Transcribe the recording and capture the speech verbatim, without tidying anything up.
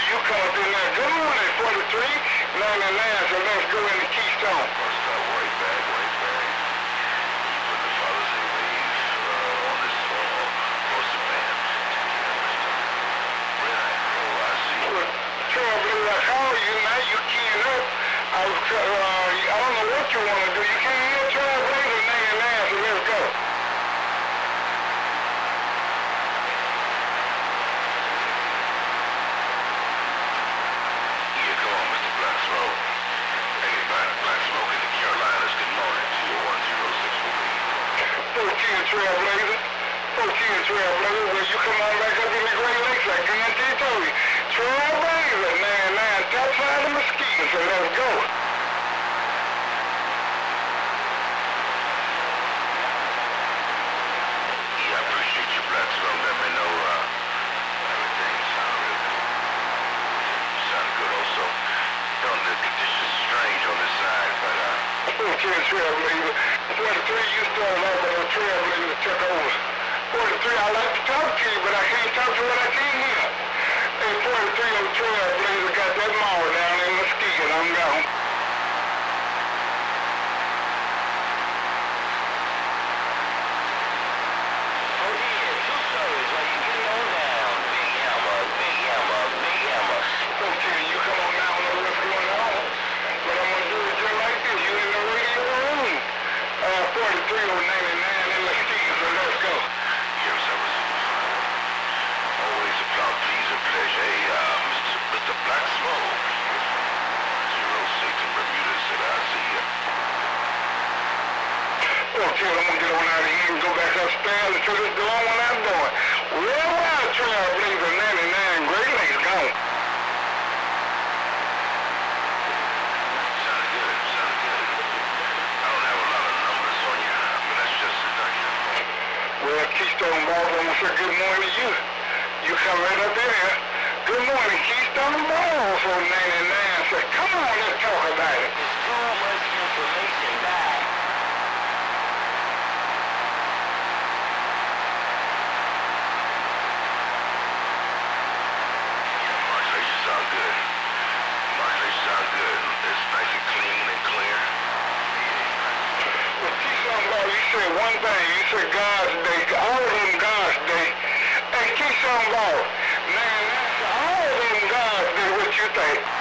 you come up in there. Good morning, forty-three ninety-nine, so let's go into Keystone. Let's start way back, way back. Put the fellas in leave uh, on this uh, posted man. Oh, I see. Well, Trailblazer, I call you now. You keying up. I, was, uh, I don't know what you want to do. You can't hear Trailblazer ninety-nine, so let's go. fourteen Trailblazer, fourteen Trailblazer, well, you come on back up in the Great Lakes, I guarantee you, told you. Trailblazer, ninety-nine, top side of Mesquite, so let's go. Yeah, I appreciate you, Black Smoke. Let me know, uh, everything sound real good. Sound good also. Don't the conditions strange on this side, but, uh, fourteen Trailblazer, forty-three, you started off with a Trailblazer that took over. forty-three, I like to talk to you, but I can't talk to you when I can't hear. Hey, forty-three on Trailblazer got that mall down in Mesquite, and I'm gone. Oh yeah, two stories while you getting on down. Big Hammer, Big Hammer, Big Hammer. fourteen, you come on down, know what's going on. What I'm gonna do is just like this, you in the radio room. Uh, forty-three on ninety-nine in Mesquite, so let's go. yes, I was always about peace and pleasure. Hey, uh, Mister Mister Black Smoke. zero six in Bermuda said, I see ya. fourteen, I'm gonna get on out of here and go back upstairs until this door when I'm going. Well, wild Trailblazer ninety-nine, Great Lakes gone. Sounded good, sounded good. I don't have a lot of numbers on you, but that's just seduction. Well, Keystone Balls, I'm gonna say good morning to you. You come right up in here. Good morning, Keystone Balls on ninety-nine. Say, come on, let's talk about it. There's too much information back. Modulation sound good. Modulation sound good. It's nice and clean and clear. Well, Keystone Balls, you said one thing. You said God's Day. All of them God's Day. Hey, Keystone Balls, man, all of them God's Day, what you think?